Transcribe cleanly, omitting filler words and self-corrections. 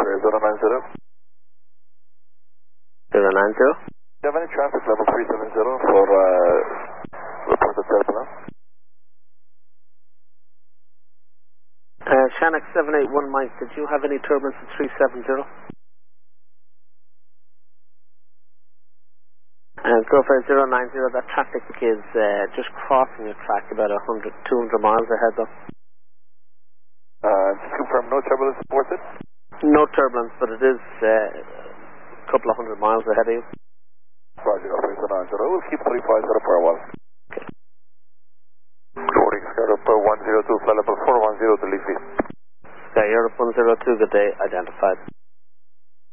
Square 090. 090. Do you have any traffic level 370 for reported turbulence? Shannock 781 Mike, did you have any turbulence at 370? Gopher 090, that traffic is just crossing your track about 100, 200 miles ahead though. Just confirm no turbulence reported? No turbulence, but it is a couple of 100 miles ahead of you. Roger, Gopher 090. We'll keep 350 for a while. Okay. Boarding Sky Europe 102, flight level 410 to leave. Sky Europe 102, good day, identified.